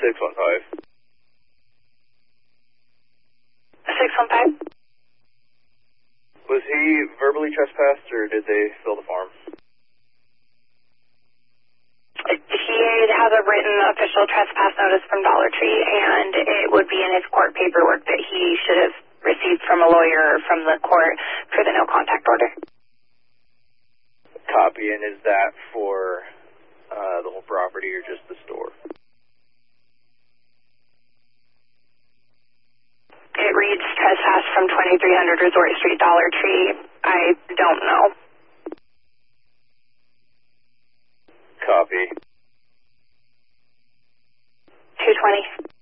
615. 615? Was he verbally trespassed, or did they fill the form? He has a written official trespass notice from Dollar Tree, and it would be in his court paperwork that he should have received from a lawyer or from the court for the no contact order. Copy, and is that for the whole property or just the store? It reads trespass from 2300 Resort Street, Dollar Tree. I don't know. Copy. 220.